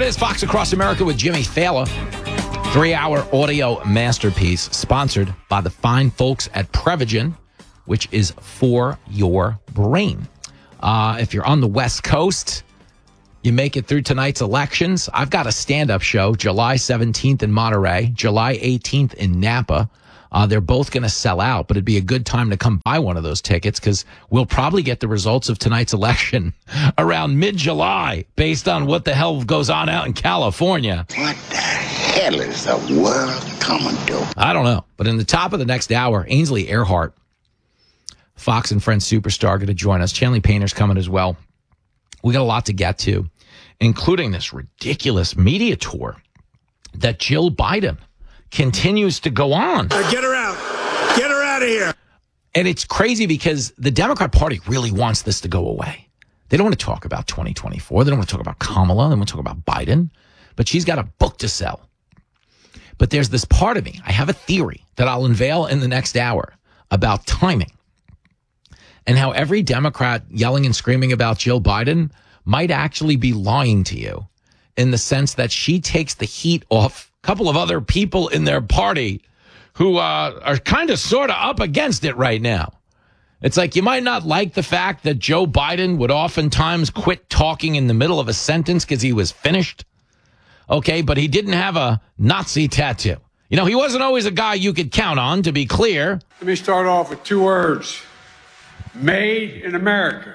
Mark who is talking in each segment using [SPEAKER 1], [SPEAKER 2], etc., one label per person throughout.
[SPEAKER 1] it is, Fox Across America with Jimmy Fallon. 3-hour audio masterpiece sponsored by the fine folks at Prevagen, which is for your brain. If you're on the West Coast, you make it through tonight's elections. I've got a stand-up show July 17th in Monterey, July 18th in Napa. They're both going to sell out, but it'd be a good time to come buy one of those tickets because we'll probably get the results of tonight's election around mid-July based on what the hell goes on out in California.
[SPEAKER 2] What the hell is the world coming to?
[SPEAKER 1] I don't know. But in the top of the next hour, Ainsley Earhart, Fox and Friends superstar, going to join us. Chanley Painter's coming as well. We got a lot to get to, including this ridiculous media tour that Jill Biden continues to go on.
[SPEAKER 3] Get her out. Get her out of here.
[SPEAKER 1] And it's crazy because the Democrat Party really wants this to go away. They don't want to talk about 2024. They don't want to talk about Kamala. They don't want to talk about Biden. But she's got a book to sell. But there's this part of me. I have a theory that I'll unveil in the next hour about timing and how every Democrat yelling and screaming about Jill Biden might actually be lying to you in the sense that she takes the heat off a couple of other people in their party who are kind of sort of up against it right now. It's like you might not like the fact that Joe Biden would oftentimes quit talking in the middle of a sentence because he was finished. Okay, but he didn't have a Nazi tattoo. You know, he wasn't always a guy you could count on, to be clear.
[SPEAKER 3] Let me start off with two words. Made in America.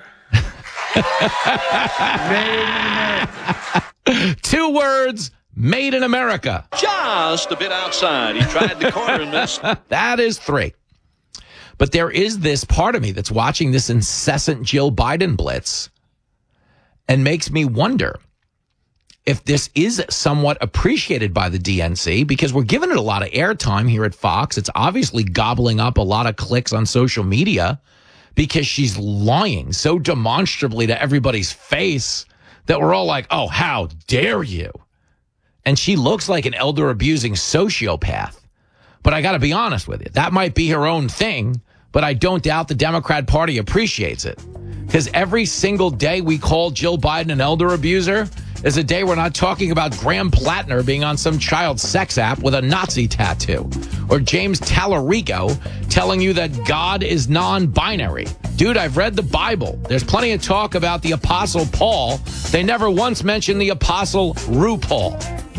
[SPEAKER 3] Made in America.
[SPEAKER 1] 2 words, made in America.
[SPEAKER 4] Just a bit outside. He tried the corner and missed.
[SPEAKER 1] That is 3. But there is this part of me that's watching this incessant Jill Biden blitz and makes me wonder if this is somewhat appreciated by the DNC, because we're giving it a lot of airtime here at Fox. It's obviously gobbling up a lot of clicks on social media because she's lying so demonstrably to everybody's face that we're all like, oh, how dare you? And she looks like an elder-abusing sociopath. But I got to be honest with you. That might be her own thing, but I don't doubt the Democrat Party appreciates it. Because every single day we call Jill Biden an elder abuser is a day we're not talking about Graham Plattner being on some child sex app with a Nazi tattoo. Or James Tallarico telling you that God is non-binary. Dude, I've read the Bible. There's plenty of talk about the Apostle Paul. They never once mentioned the Apostle RuPaul.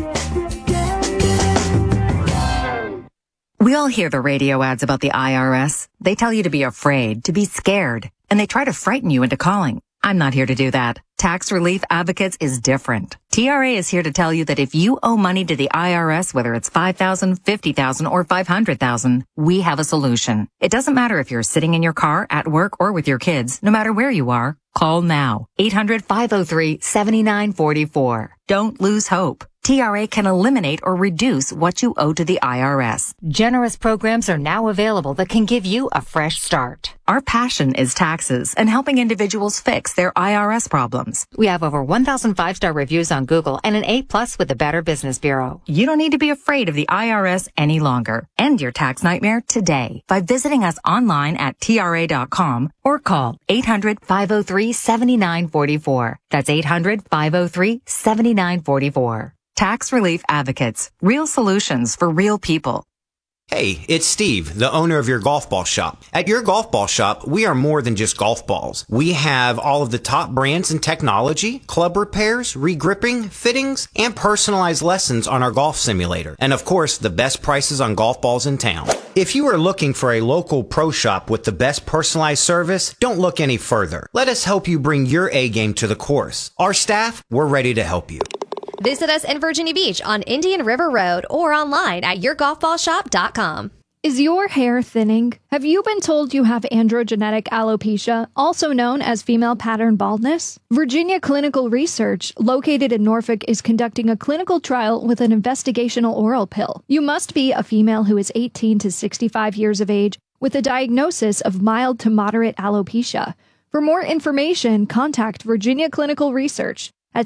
[SPEAKER 5] We all hear the radio ads about the IRS. They tell you to be afraid, to be scared, and they try to frighten you into calling. I'm not here to do that. Tax Relief Advocates is different. TRA is here to tell you that if you owe money to the IRS, whether it's $5,000, $50,000, or $500,000, we have a solution. It doesn't matter if you're sitting in your car, at work, or with your kids. No matter where you are, call now. 800-503-7944. Don't lose hope. TRA can eliminate or reduce what you owe to the IRS. Generous programs are now available that can give you a fresh start. Our passion is taxes and helping individuals fix their IRS problems. We have over 1,000 5-star reviews on Google and an A+ with the Better Business Bureau. You don't need to be afraid of the IRS any longer. End your tax nightmare today by visiting us online at TRA.com or call 800-503-7944. That's 800-503-7944. Tax Relief Advocates. Real solutions for real people.
[SPEAKER 6] Hey, it's Steve, the owner of Your Golf Ball Shop. At Your Golf Ball Shop, we are more than just golf balls. We have all of the top brands and technology, club repairs, regripping, fittings, and personalized lessons on our golf simulator. And of course, the best prices on golf balls in town. If you are looking for a local pro shop with the best personalized service, don't look any further. Let us help you bring your A game to the course. Our staff, we're ready to help you.
[SPEAKER 7] Visit us in Virginia Beach on Indian River Road or online at yourgolfballshop.com.
[SPEAKER 8] Is your hair thinning? Have you been told you have androgenetic alopecia, also known as female pattern baldness? Virginia Clinical Research, located in Norfolk, is conducting a clinical trial with an investigational oral pill. You must be a female who is 18 to 65 years of age with a diagnosis of mild to moderate alopecia. For more information, contact Virginia Clinical Research at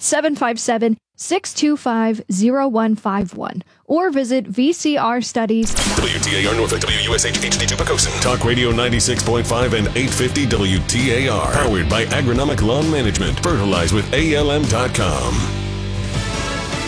[SPEAKER 8] 757-625-0151 or visit VCR Studies.
[SPEAKER 9] WTAR Norfolk, WUSH HD2 Pocosin. Talk Radio 96.5 and 850 WTAR. Powered by Agronomic Lawn Management. Fertilize with ALM.com.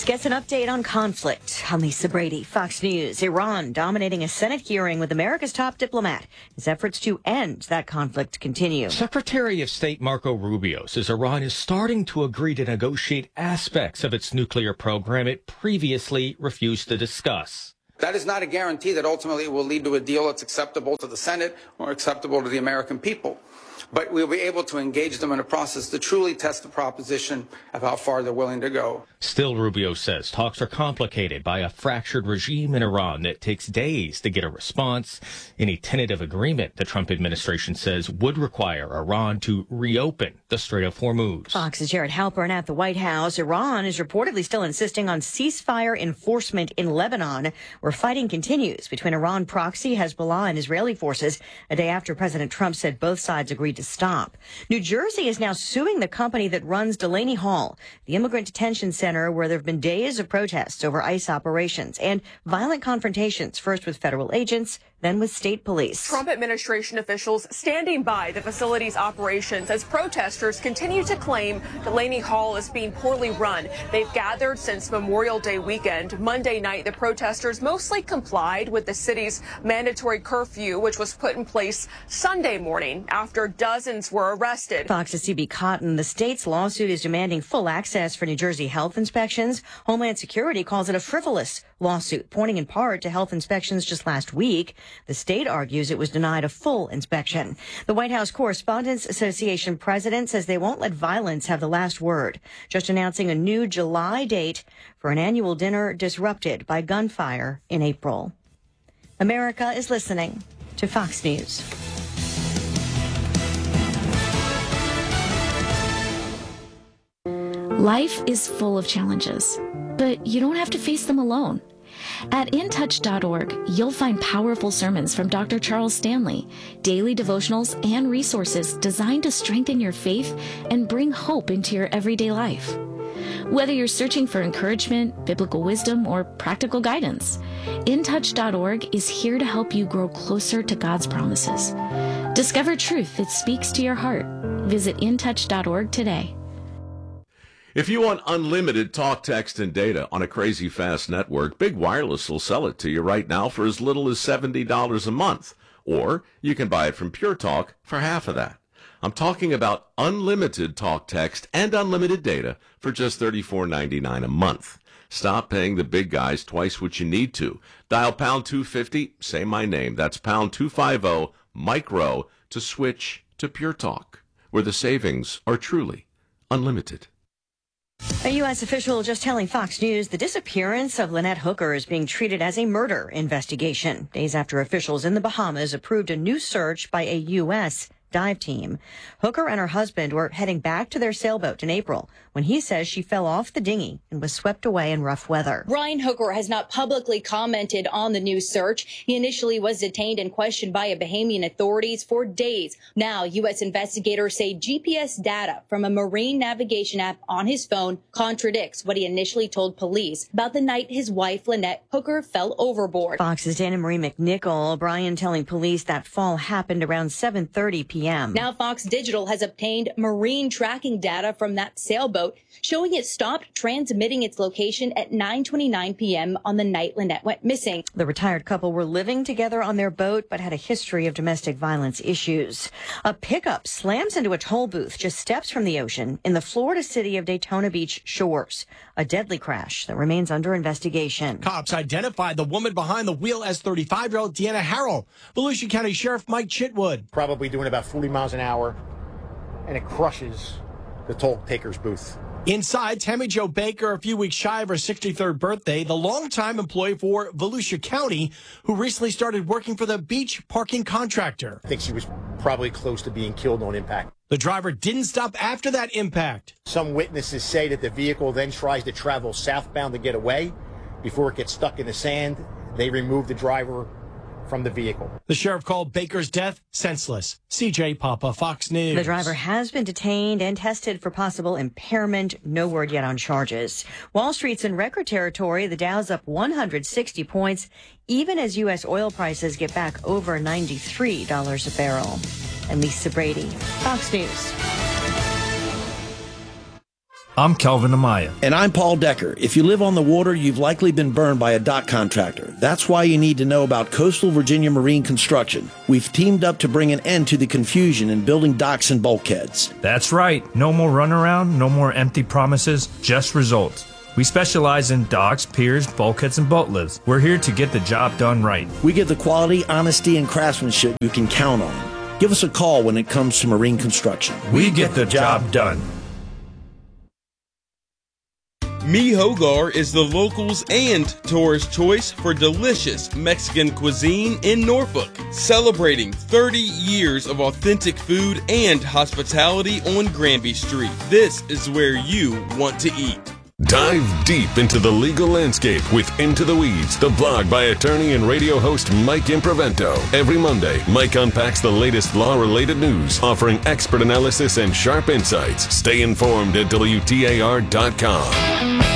[SPEAKER 10] gets an update on conflict. I'm Lisa Brady, Fox News. Iran dominating a Senate hearing with America's top diplomat as efforts to end that conflict continue.
[SPEAKER 11] Secretary of State Marco Rubio says Iran is starting to agree to negotiate aspects of its nuclear program it previously refused to discuss.
[SPEAKER 12] That is not a guarantee that ultimately it will lead to a deal that's acceptable to the Senate or acceptable to the American people. But we'll be able to engage them in a process to truly test the proposition of how far they're willing to go.
[SPEAKER 11] Still, Rubio says talks are complicated by a fractured regime in Iran that takes days to get a response. Any tentative agreement, the Trump administration says, would require Iran to reopen the Strait of Hormuz.
[SPEAKER 10] Fox's Jared Halpern at the White House. Iran is reportedly still insisting on ceasefire enforcement in Lebanon, where fighting continues between Iran proxy Hezbollah and Israeli forces a day after President Trump said both sides agreed to stop. New Jersey is now suing the company that runs Delaney Hall, the immigrant detention center where there have been days of protests over ICE operations and violent confrontations, first with federal agents, then with state police.
[SPEAKER 13] Trump administration officials standing by the facility's operations as protesters continue to claim Delaney Hall is being poorly run. They've gathered since Memorial Day weekend. Monday night, the protesters mostly complied with the city's mandatory curfew, which was put in place Sunday morning after dozens were arrested.
[SPEAKER 10] Fox's CB Cotton. The state's lawsuit is demanding full access for New Jersey health inspections. Homeland Security calls it a frivolous lawsuit, pointing in part to health inspections just last week. The state argues it was denied a full inspection. The White House Correspondents Association president says they won't let violence have the last word, just announcing a new July date for an annual dinner disrupted by gunfire in April. America is listening to Fox News.
[SPEAKER 14] Life is full of challenges, but you don't have to face them alone. At intouch.org, you'll find powerful sermons from Dr. Charles Stanley, daily devotionals, and resources designed to strengthen your faith and bring hope into your everyday life. Whether you're searching for encouragement, biblical wisdom, or practical guidance, intouch.org is here to help you grow closer to God's promises. Discover truth that speaks to your heart. Visit intouch.org today.
[SPEAKER 15] If you want unlimited talk, text, and data on a crazy fast network, Big Wireless will sell it to you right now for as little as $70 a month. Or you can buy it from Pure Talk for half of that. I'm talking about unlimited talk, text, and unlimited data for just $34.99 a month. Stop paying the big guys twice what you need to. Dial pound 250, say my name. That's pound 250, micro, to switch to Pure Talk, where the savings are truly unlimited.
[SPEAKER 10] A U.S. official just telling Fox News the disappearance of Lynette Hooker is being treated as a murder investigation, days after officials in the Bahamas approved a new search by a U.S. dive team. Hooker and her husband were heading back to their sailboat in April when he says she fell off the dinghy and was swept away in rough weather.
[SPEAKER 16] Brian Hooker has not publicly commented on the new search. He initially was detained and questioned by Bahamian authorities for days. Now, U.S. investigators say GPS data from a marine navigation app on his phone contradicts what he initially told police about the night his wife, Lynette Hooker, fell overboard.
[SPEAKER 10] Fox's Dana Marie McNichol. Brian telling police that fall happened around 7:30 p.m.
[SPEAKER 16] Now Fox Digital has obtained marine tracking data from that sailboat showing it stopped transmitting its location at 9:29 p.m. on the night Lynette went missing.
[SPEAKER 10] The retired couple were living together on their boat but had a history of domestic violence issues. A pickup slams into a toll booth just steps from the ocean in the Florida city of Daytona Beach shores. A deadly crash that remains under investigation.
[SPEAKER 17] Cops identified the woman behind the wheel as 35-year-old Deanna Harrell. Volusia County Sheriff Mike Chitwood.
[SPEAKER 18] Probably doing about 40 miles an hour, and it crushes the toll taker's booth.
[SPEAKER 17] Inside, Tammy Jo Baker, a few weeks shy of her 63rd birthday, the longtime employee for Volusia County, who recently started working for the beach parking contractor.
[SPEAKER 18] I think she was probably close to being killed on impact.
[SPEAKER 17] The driver didn't stop after that impact.
[SPEAKER 18] Some witnesses say that the vehicle then tries to travel southbound to get away. Before it gets stuck in the sand, they remove the driver from the vehicle.
[SPEAKER 17] The sheriff called Baker's death senseless. CJ Papa, Fox News.
[SPEAKER 10] The driver has been detained and tested for possible impairment. No word yet on charges. Wall Street's in record territory. The Dow's up 160 points, even as U.S. oil prices get back over $93 a barrel. And Lisa Brady, Fox News.
[SPEAKER 19] I'm Kelvin Amaya.
[SPEAKER 20] And I'm Paul Decker. If you live on the water, you've likely been burned by a dock contractor. That's why you need to know about Coastal Virginia Marine Construction. We've teamed up to bring an end to the confusion in building docks and bulkheads.
[SPEAKER 19] That's right. No more runaround, no more empty promises, just results. We specialize in docks, piers, bulkheads, and boat lifts. We're here to get the job done right.
[SPEAKER 20] We give the quality, honesty, and craftsmanship you can count on. Give us a call when it comes to marine construction.
[SPEAKER 19] We get the job done.
[SPEAKER 21] Mi Hogar is the locals and tourist choice for delicious Mexican cuisine in Norfolk, celebrating 30 years of authentic food and hospitality on Granby Street. This is where you want to eat.
[SPEAKER 9] Dive deep into the legal landscape with Into the Weeds, the blog by attorney and radio host Mike Improvento. Every Monday, Mike unpacks the latest law-related news, offering expert analysis and sharp insights. Stay informed at WTAR.com.